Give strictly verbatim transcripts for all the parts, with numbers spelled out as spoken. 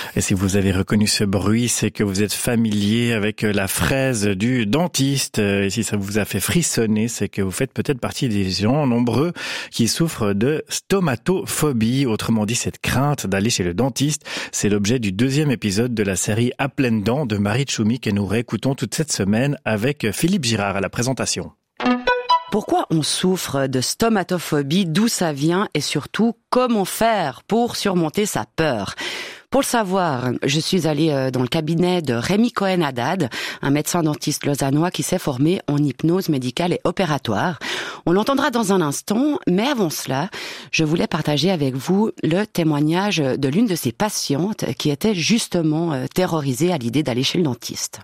Et si vous avez reconnu ce bruit, c'est que vous êtes familier avec la fraise du dentiste. Et si ça vous a fait frissonner, c'est que vous faites peut-être partie des gens nombreux qui souffrent de stomatophobie. Autrement dit, cette crainte d'aller chez le dentiste. C'est l'objet du deuxième épisode de la série À pleines dents de Marie Tchoumi que nous réécoutons toute cette semaine avec Philippe Girard à la présentation. Pourquoi on souffre de stomatophobie, d'où ça vient et surtout comment faire pour surmonter sa peur? Pour le savoir, je suis allée dans le cabinet de Rémi Cohen-Haddad, un médecin dentiste lausannois qui s'est formé en hypnose médicale et opératoire. On l'entendra dans un instant, mais avant cela, je voulais partager avec vous le témoignage de l'une de ses patientes qui était justement terrorisée à l'idée d'aller chez le dentiste.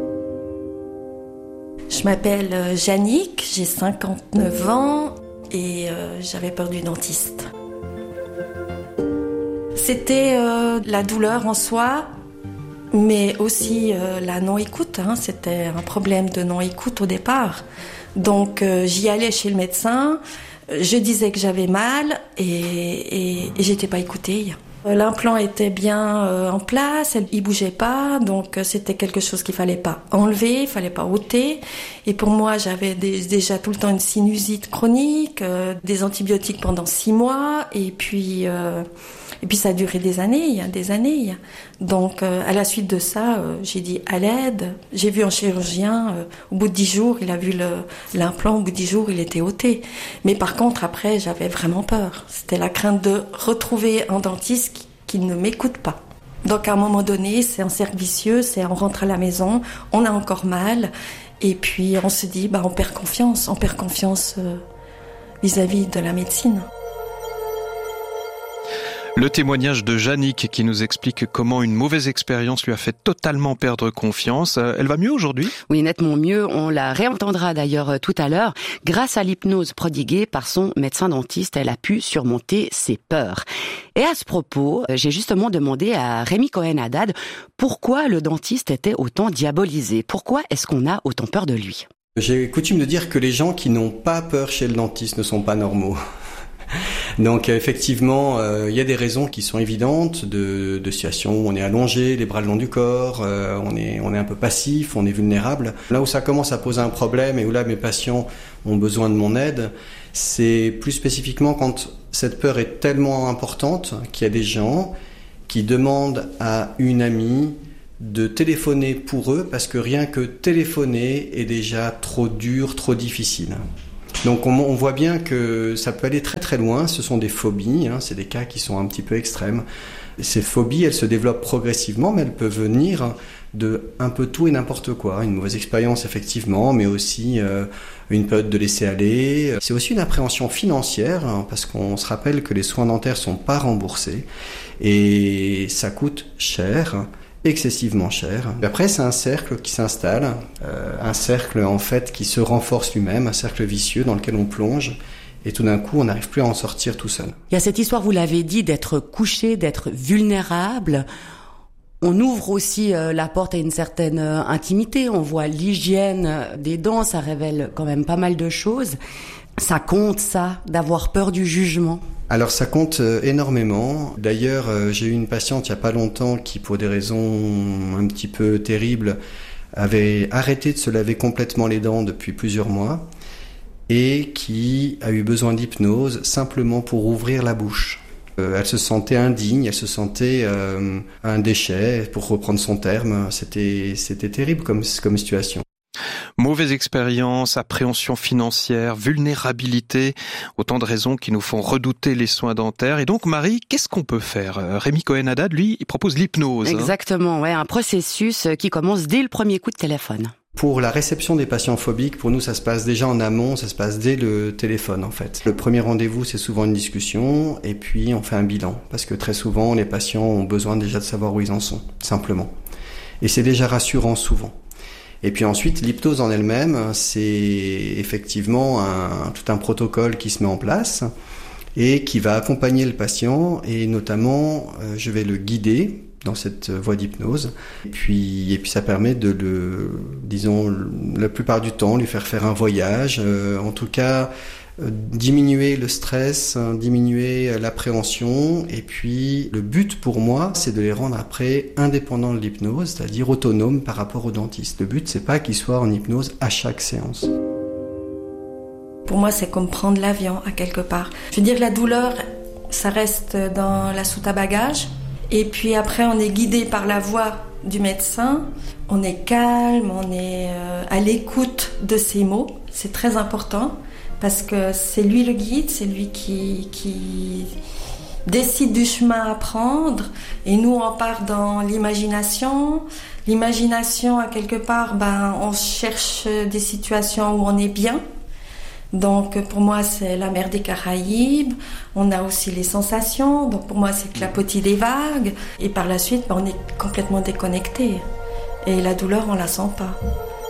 Je m'appelle Jannick, j'ai cinquante-neuf ans et euh, j'avais peur du dentiste. C'était euh, la douleur en soi, mais aussi euh, la non-écoute. Hein. C'était un problème de non-écoute au départ. Donc euh, j'y allais chez le médecin, je disais que j'avais mal et, et, et j'étais pas écoutée. L'implant était bien euh, en place, il bougeait pas, donc euh, c'était quelque chose qu'il fallait pas enlever, il fallait pas ôter. Et pour moi, j'avais des, déjà tout le temps une sinusite chronique, euh, des antibiotiques pendant six mois, et puis euh, et puis ça a duré des années, des années. Donc euh, à la suite de ça, euh, j'ai dit à l'aide. J'ai vu un chirurgien, euh, au bout de dix jours, il a vu le, l'implant, au bout de dix jours, il était ôté. Mais par contre, après, j'avais vraiment peur. C'était la crainte de retrouver un dentiste qui, qui ne m'écoute pas. Donc à un moment donné, c'est un cercle vicieux, c'est on rentre à la maison, on a encore mal, et puis on se dit, bah on perd confiance, on perd confiance euh, vis-à-vis de la médecine. Le témoignage de Jannick qui nous explique comment une mauvaise expérience lui a fait totalement perdre confiance. Elle va mieux aujourd'hui ? Oui, nettement mieux. On la réentendra d'ailleurs tout à l'heure. Grâce à l'hypnose prodiguée par son médecin dentiste, elle a pu surmonter ses peurs. Et à ce propos, j'ai justement demandé à Rémi Cohen-Haddad pourquoi le dentiste était autant diabolisé. Pourquoi est-ce qu'on a autant peur de lui ? J'ai coutume de dire que les gens qui n'ont pas peur chez le dentiste ne sont pas normaux. Donc effectivement, il euh, y a des raisons qui sont évidentes de, de situations où on est allongé, les bras le long du corps, euh, on est on est un peu passif, on est vulnérable. Là où ça commence à poser un problème et où là mes patients ont besoin de mon aide, c'est plus spécifiquement quand cette peur est tellement importante qu'il y a des gens qui demandent à une amie de téléphoner pour eux parce que rien que téléphoner est déjà trop dur, trop difficile. Donc on, on voit bien que ça peut aller très très loin, ce sont des phobies, hein, c'est des cas qui sont un petit peu extrêmes. Ces phobies, elles se développent progressivement, mais elles peuvent venir de un peu tout et n'importe quoi. Une mauvaise expérience effectivement, mais aussi euh, une période de laisser aller. C'est aussi une appréhension financière, hein, parce qu'on se rappelle que les soins dentaires sont pas remboursés et ça coûte cher. Excessivement cher. Après, c'est un cercle qui s'installe, euh, un cercle en fait qui se renforce lui-même, un cercle vicieux dans lequel on plonge et tout d'un coup, on n'arrive plus à en sortir tout seul. Il y a cette histoire, vous l'avez dit, d'être couché, d'être vulnérable. On ouvre aussi euh, la porte à une certaine euh, intimité. On voit l'hygiène des dents, ça révèle quand même pas mal de choses. Ça compte, ça, d'avoir peur du jugement ? Alors ça compte euh, énormément. D'ailleurs, euh, j'ai eu une patiente il n'y a pas longtemps qui, pour des raisons un petit peu terribles, avait arrêté de se laver complètement les dents depuis plusieurs mois et qui a eu besoin d'hypnose simplement pour ouvrir la bouche. Euh, elle se sentait indigne, elle se sentait euh, un déchet, pour reprendre son terme. C'était, c'était terrible comme, comme situation. Mauvaise expérience, appréhension financière, vulnérabilité, autant de raisons qui nous font redouter les soins dentaires. Et donc, Marie, qu'est-ce qu'on peut faire ? Rémi Cohen-Haddad, lui, il propose l'hypnose. Exactement, ouais, un processus qui commence dès le premier coup de téléphone. Pour la réception des patients phobiques, pour nous, ça se passe déjà en amont, ça se passe dès le téléphone, en fait. Le premier rendez-vous, c'est souvent une discussion, et puis on fait un bilan. Parce que très souvent, les patients ont besoin déjà de savoir où ils en sont, simplement. Et c'est déjà rassurant, souvent. Et puis ensuite, l'hypnose en elle-même, c'est effectivement un, tout un protocole qui se met en place et qui va accompagner le patient et notamment, euh, je vais le guider dans cette voie d'hypnose. Et puis, et puis ça permet de le, disons, la plupart du temps, lui faire faire un voyage, euh, en tout cas euh, diminuer le stress, hein, diminuer l'appréhension. Et puis le but pour moi, c'est de les rendre après indépendants de l'hypnose, c'est-à-dire autonomes par rapport au dentiste. Le but, c'est pas qu'ils soient en hypnose à chaque séance. Pour moi, c'est comme prendre l'avion à quelque part. Je veux dire, la douleur, ça reste dans la soute à bagages. Et puis après, on est guidé par la voix du médecin. On est calme, on est euh, à l'écoute de ses mots. C'est très important parce que c'est lui le guide, c'est lui qui, qui décide du chemin à prendre. Et nous, on part dans l'imagination. L'imagination, à quelque part, ben, on cherche des situations où on est bien. Donc pour moi c'est la mer des Caraïbes, on a aussi les sensations, donc pour moi c'est clapotis des vagues, et par la suite ben, on est complètement déconnecté, et la douleur on la sent pas.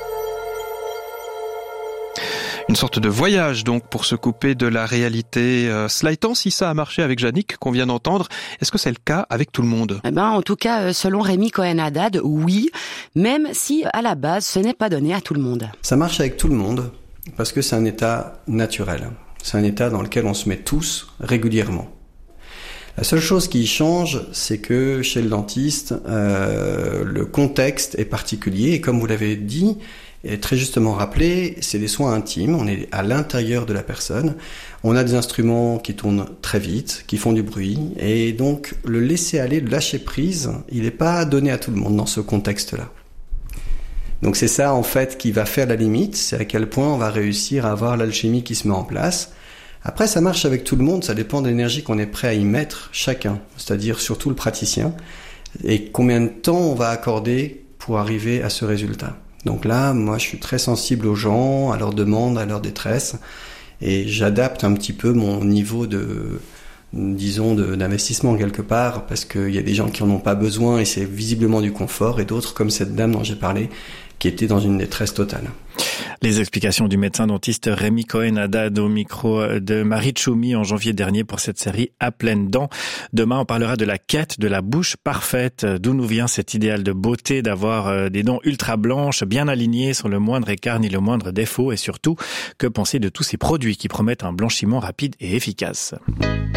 Une sorte de voyage donc pour se couper de la réalité. Euh, cela étant, si ça a marché avec Yannick qu'on vient d'entendre, est-ce que c'est le cas avec tout le monde ? Eh ben, en tout cas, selon Rémi Cohen-Haddad, oui, même si à la base ce n'est pas donné à tout le monde. Ça marche avec tout le monde. Parce que c'est un état naturel. C'est un état dans lequel on se met tous régulièrement. La seule chose qui change, c'est que chez le dentiste, euh, le contexte est particulier. Et comme vous l'avez dit, et très justement rappelé, c'est des soins intimes. On est à l'intérieur de la personne. On a des instruments qui tournent très vite, qui font du bruit. Et donc, le laisser aller, le lâcher prise, il n'est pas donné à tout le monde dans ce contexte-là. Donc c'est ça en fait qui va faire la limite, c'est à quel point on va réussir à avoir l'alchimie qui se met en place. Après ça marche avec tout le monde, ça dépend de l'énergie qu'on est prêt à y mettre chacun, c'est-à-dire surtout le praticien, et combien de temps on va accorder pour arriver à ce résultat. Donc là, moi je suis très sensible aux gens, à leurs demandes, à leur détresse, et j'adapte un petit peu mon niveau de... disons de, d'investissement quelque part, parce qu'il y a des gens qui en ont pas besoin et c'est visiblement du confort, et d'autres comme cette dame dont j'ai parlé qui était dans une détresse totale. Les explications du médecin dentiste Rémi Cohen-Haddad au micro de Marie Tchoumi en janvier dernier pour cette série À pleines dents. Demain, on parlera de la quête de la bouche parfaite, d'où nous vient cet idéal de beauté d'avoir des dents ultra blanches, bien alignées sans le moindre écart ni le moindre défaut, et surtout, que penser de tous ces produits qui promettent un blanchiment rapide et efficace.